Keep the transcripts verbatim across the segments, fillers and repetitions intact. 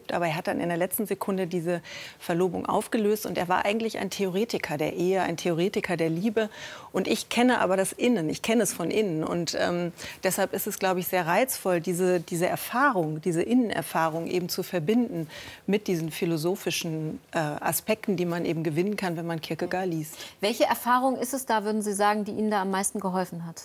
verlobt, aber er hat dann in der letzten Sekunde diese Verlobung aufgelöst. Und er war eigentlich ein Theoretiker der Ehe, ein Theoretiker der Liebe. Und ich kenne aber das Innen, ich kenne es von innen. Und ähm, deshalb ist es, glaube ich, sehr reizvoll, diese, diese Erfahrung, diese Innenerfahrung eben zu verbinden mit diesen philosophischen äh, Aspekten, die man eben gewinnen kann, wenn man Kierkegaard liest. Welche Erfahrung ist es da, würden Sie sagen, die Ihnen da am meisten geholfen hat?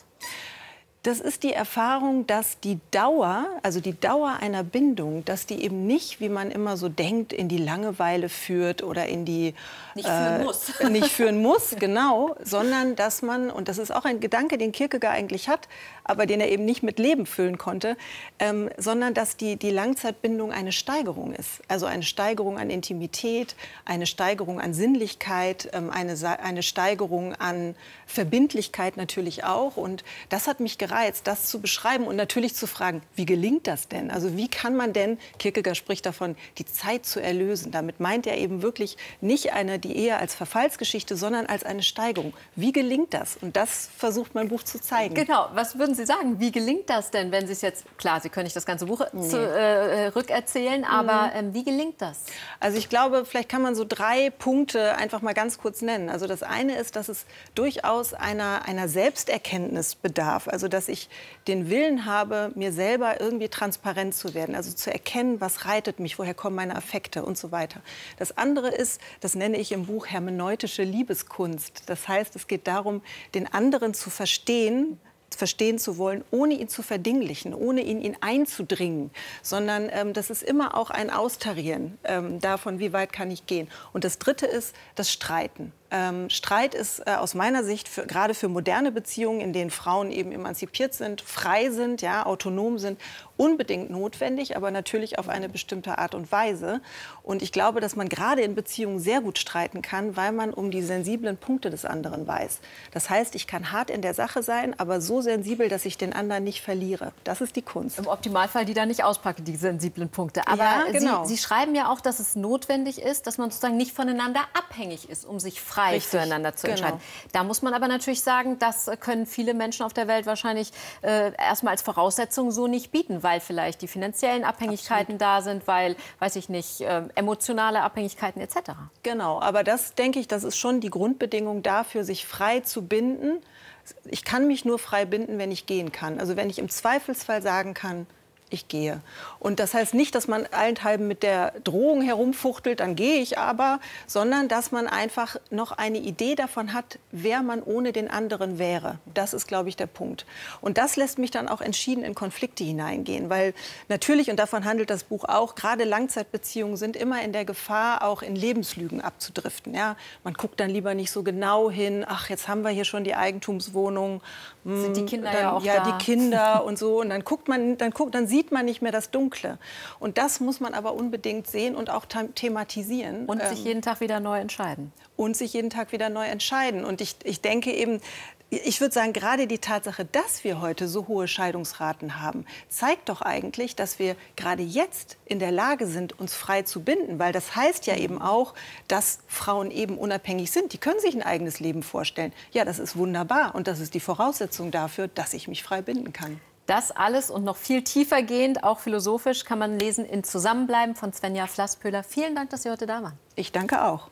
Das ist die Erfahrung, dass die Dauer, also die Dauer einer Bindung, dass die eben nicht, wie man immer so denkt, in die Langeweile führt oder in die... Nicht führen äh, muss. Nicht führen muss, genau, sondern dass man, und das ist auch ein Gedanke, den Kierkegaard eigentlich hat, aber den er eben nicht mit Leben füllen konnte, ähm, sondern dass die, die Langzeitbindung eine Steigerung ist. Also eine Steigerung an Intimität, eine Steigerung an Sinnlichkeit, ähm, eine, eine Steigerung an Verbindlichkeit natürlich auch. Und das hat mich gereizt, das zu beschreiben und natürlich zu fragen, wie gelingt das denn? Also wie kann man denn, Kierkegaard spricht davon, die Zeit zu erlösen. Damit meint er eben wirklich nicht eine, die Ehe als Verfallsgeschichte, sondern als eine Steigerung. Wie gelingt das? Und das versucht mein Buch zu zeigen. Genau, was würden Sie sagen? Wie gelingt das denn, wenn Sie es jetzt, klar, Sie können nicht das ganze Buch nee. zu, äh, rückerzählen, aber mhm. ähm, wie gelingt das? Also ich glaube, vielleicht kann man so drei Punkte einfach mal ganz kurz nennen. Also das eine ist, dass es durchaus einer, einer Selbsterkenntnis bedarf. Also dass ich den Willen habe, mir selber irgendwie transparent zu werden. Also zu erkennen, was reitet mich, woher kommen meine Affekte und so weiter. Das andere ist, das nenne ich im Buch hermeneutische Liebeskunst. Das heißt, es geht darum, den anderen zu verstehen, verstehen zu wollen, ohne ihn zu verdinglichen, ohne in ihn einzudringen, sondern ähm, das ist immer auch ein Austarieren ähm, davon, wie weit kann ich gehen. Und das Dritte ist das Streiten. Ähm, Streit ist äh, aus meiner Sicht für, gerade für moderne Beziehungen, in denen Frauen eben emanzipiert sind, frei sind, ja, autonom sind, unbedingt notwendig, aber natürlich auf eine bestimmte Art und Weise. Und ich glaube, dass man gerade in Beziehungen sehr gut streiten kann, weil man um die sensiblen Punkte des anderen weiß. Das heißt, ich kann hart in der Sache sein, aber so sensibel, dass ich den anderen nicht verliere. Das ist die Kunst. Im Optimalfall die da nicht auspacken, die sensiblen Punkte. Aber ja, genau. Sie, Sie schreiben ja auch, dass es notwendig ist, dass man sozusagen nicht voneinander abhängig ist, um sich frei Richtig, füreinander zu entscheiden. Genau. Da muss man aber natürlich sagen, das können viele Menschen auf der Welt wahrscheinlich äh, erstmal als Voraussetzung so nicht bieten, weil vielleicht die finanziellen Abhängigkeiten Absolut. da sind, weil, weiß ich nicht, äh, emotionale Abhängigkeiten et cetera. Genau, aber das, denke ich, das ist schon die Grundbedingung dafür, sich frei zu binden. Ich kann mich nur frei binden, wenn ich gehen kann. Also wenn ich im Zweifelsfall sagen kann, ich gehe. Und das heißt nicht, dass man allenthalben mit der Drohung herumfuchtelt, dann gehe ich aber, sondern dass man einfach noch eine Idee davon hat, wer man ohne den anderen wäre. Das ist, glaube ich, der Punkt. Und das lässt mich dann auch entschieden in Konflikte hineingehen, weil natürlich, und davon handelt das Buch auch, gerade Langzeitbeziehungen sind immer in der Gefahr, auch in Lebenslügen abzudriften. Ja? Man guckt dann lieber nicht so genau hin, ach, jetzt haben wir hier schon die Eigentumswohnung. Sind die Kinder dann, ja auch ja, da. die Kinder und so. Und dann guckt man, dann guckt, dann sieht man nicht mehr das Dunkle. Und das muss man aber unbedingt sehen und auch thematisieren. Und sich jeden Tag wieder neu entscheiden. Und sich jeden Tag wieder neu entscheiden. Und ich, ich denke eben, ich würde sagen, gerade die Tatsache, dass wir heute so hohe Scheidungsraten haben, zeigt doch eigentlich, dass wir gerade jetzt in der Lage sind, uns frei zu binden. Weil das heißt ja eben auch, dass Frauen eben unabhängig sind. Die können sich ein eigenes Leben vorstellen. Ja, das ist wunderbar. Und das ist die Voraussetzung dafür, dass ich mich frei binden kann. Das alles und noch viel tiefer gehend, auch philosophisch, kann man lesen in Zusammenbleiben von Svenja Flasspöhler. Vielen Dank, dass Sie heute da waren. Ich danke auch.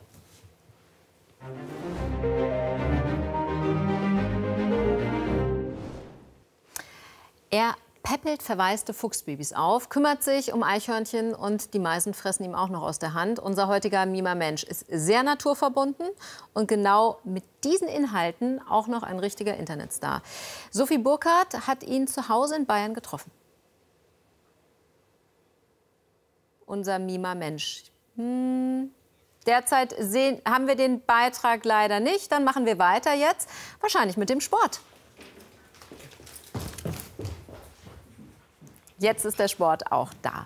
Er päppelt verwaiste Fuchsbabys auf, kümmert sich um Eichhörnchen und die Meisen fressen ihm auch noch aus der Hand. Unser heutiger Mima-Mensch ist sehr naturverbunden und genau mit diesen Inhalten auch noch ein richtiger Internetstar. Sophie Burkhardt hat ihn zu Hause in Bayern getroffen. Unser Mima-Mensch. Hm. Derzeit sehen, haben wir den Beitrag leider nicht. Dann machen wir weiter jetzt, wahrscheinlich mit dem Sport. Jetzt ist der Sport auch da.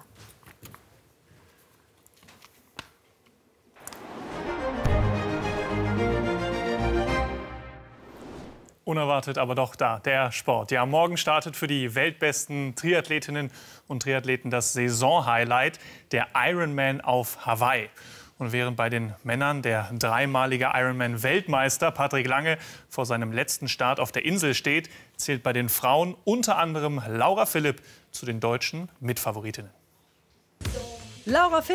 Unerwartet, aber doch da, der Sport. Ja, morgen startet für die weltbesten Triathletinnen und Triathleten das Saisonhighlight, der Ironman auf Hawaii. Und während bei den Männern der dreimalige Ironman-Weltmeister Patrick Lange vor seinem letzten Start auf der Insel steht, zählt bei den Frauen unter anderem Laura Philipp zu den deutschen Mitfavoritinnen. Laura